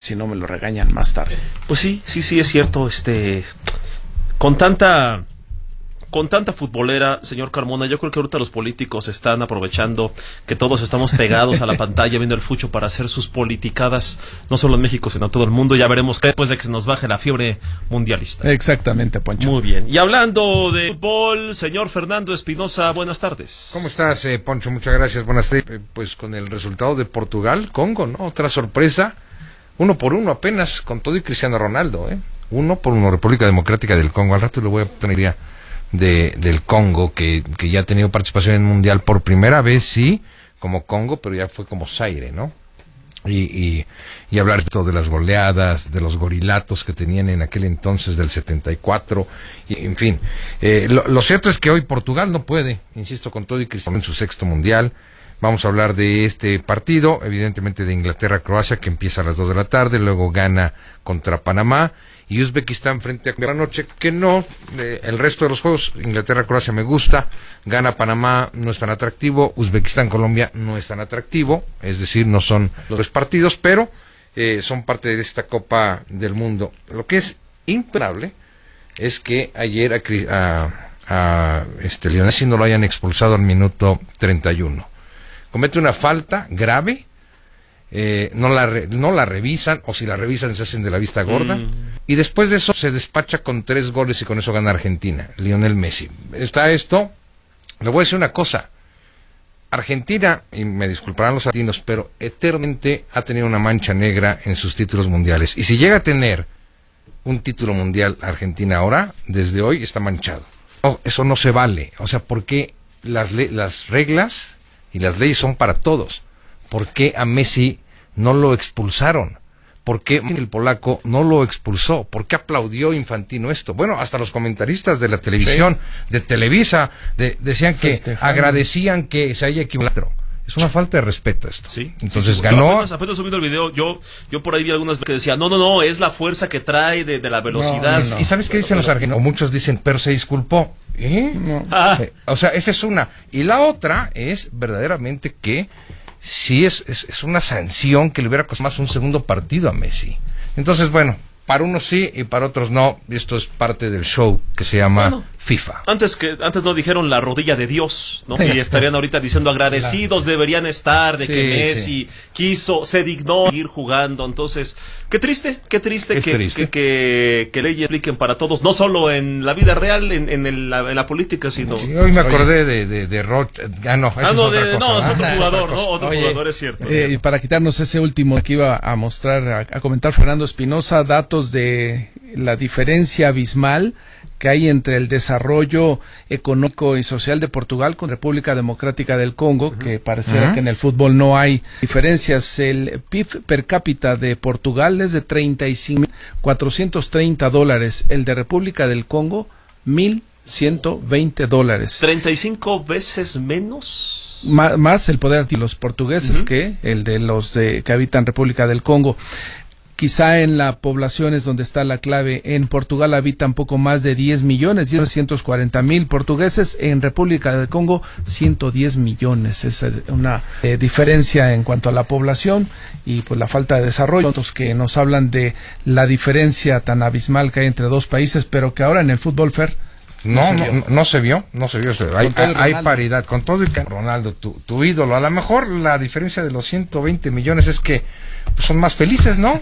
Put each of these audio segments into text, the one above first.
si no me lo regañan más tarde. Pues sí, es cierto, con tanta futbolera, señor Carmona, yo creo que ahorita los políticos están aprovechando que todos estamos pegados a la pantalla viendo el fucho para hacer sus politicadas, no solo en México, sino en todo el mundo. Ya veremos que después de que se nos baje la fiebre mundialista. Exactamente, Poncho. Muy bien. Y hablando de fútbol, señor Fernando Espinosa, buenas tardes. ¿Cómo estás, Poncho? Muchas gracias. Buenas tardes. Pues con el resultado de Portugal-Congo, ¿no? Otra sorpresa. 1-1 apenas, con todo y Cristiano Ronaldo, 1-1, República Democrática del Congo. Al rato le voy a poner del Congo, que ya ha tenido participación en el Mundial por primera vez, sí, como Congo, pero ya fue como Zaire, ¿no? Y hablar de las goleadas, de los gorilatos que tenían en aquel entonces del 74, y, en fin. Lo cierto es que hoy Portugal no puede, insisto, con todo y Cristiano en su sexto Mundial. Vamos a hablar de este partido, evidentemente de Inglaterra-Croacia, que empieza a las 2 de la tarde, luego gana contra Panamá, y Uzbekistán frente a la noche, que no, el resto de los juegos, Inglaterra-Croacia me gusta, gana Panamá, no es tan atractivo, Uzbekistán-Colombia no es tan atractivo, es decir, no son los 3 partidos, pero son parte de esta Copa del Mundo. Lo que es imparable es que ayer a Lionel Messi no lo hayan expulsado al minuto 31. Comete una falta grave, no la revisan, o si la revisan se hacen de la vista gorda, y después de eso se despacha con 3 goles y con eso gana Argentina, Lionel Messi. Está esto, le voy a decir una cosa, Argentina, y me disculparán los argentinos, pero eternamente ha tenido una mancha negra en sus títulos mundiales, y si llega a tener un título mundial Argentina ahora, desde hoy está manchado. Eso no se vale, o sea, ¿por qué las reglas y las leyes son para todos? ¿Por qué a Messi no lo expulsaron? ¿Por qué el polaco no lo expulsó? ¿Por qué aplaudió Infantino esto? Bueno, hasta los comentaristas de la televisión, de Televisa, decían que agradecían que se haya equivocado. Es una falta de respeto esto. Sí. Entonces ganó. Apenas subiendo el video, yo por ahí vi algunas que decían, no, es la fuerza que trae de la velocidad. ¿Y sabes qué dicen los argentinos? O muchos dicen, pero se disculpó. O sea, esa es una. Y la otra es verdaderamente que sí es una sanción que le hubiera costado más un segundo partido a Messi. Entonces, bueno, para unos sí y para otros no. Esto es parte del show que se llama FIFA. Antes no dijeron la rodilla de Dios, ¿no? Y estarían ahorita diciendo agradecidos deberían estar de que Messi se dignó ir jugando. Entonces, qué triste que leyes apliquen para todos, no solo en la vida real, en la política, sino. Sí, hoy me acordé de Roth. Es otro jugador, ¿no? Otro jugador, es cierto. Y para quitarnos ese último que iba a mostrar, a comentar Fernando Espinosa, datos de la diferencia abismal que hay entre el desarrollo económico y social de Portugal con República Democrática del Congo, que pareciera que en el fútbol no hay diferencias. El PIB per cápita de Portugal es de $35,430, el de República del Congo, $1,120. 35 veces menos. Más el poder de los portugueses que el de los que habitan República del Congo. Quizá en la población es donde está la clave. En Portugal habitan poco más de 10 millones, 140,000 portugueses. En República del Congo, 110 millones. Esa es una diferencia en cuanto a la población y pues la falta de desarrollo. Otros que nos hablan de la diferencia tan abismal que hay entre dos países, pero que ahora en el fútbol, Fer, no se vio. Hay paridad. Con todo y Ronaldo, tu ídolo. A lo mejor la diferencia de los 120 millones es que son más felices, ¿no?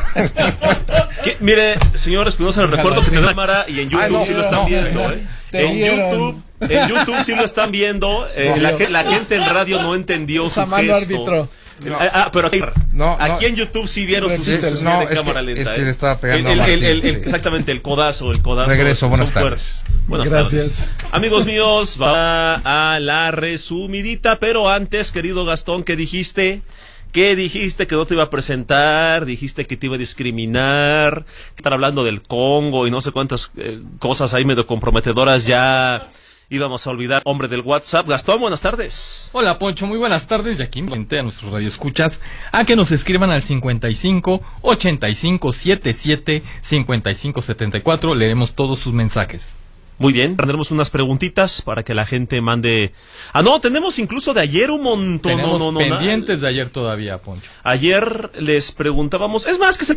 Mire, señor Espinosa, les recuerdo que tiene cámara y en YouTube sí lo están viendo, En YouTube sí lo están viendo. La gente en radio no entendió su gesto. Árbitro. Pero aquí en YouTube sí vieron sus gestos de cámara lenta. Es que le estaba pegando exactamente, el codazo. Regreso, buenas tardes. Buenas tardes. Amigos míos, va a la resumidita, pero antes, querido Gastón, ¿qué dijiste? ¿Qué dijiste que no te iba a presentar? Dijiste que te iba a discriminar, que estar hablando del Congo y no sé cuántas cosas ahí medio comprometedoras ya íbamos a olvidar. Hombre del WhatsApp, Gastón, buenas tardes. Hola Poncho, muy buenas tardes, y aquí invité a nuestros radioescuchas a que nos escriban al 55 85 77 55 74, leeremos todos sus mensajes. Muy bien, tendremos unas preguntitas para que la gente mande. Tenemos incluso de ayer un montón. Tenemos pendientes de ayer todavía, Poncho. Ayer les preguntábamos, es más que se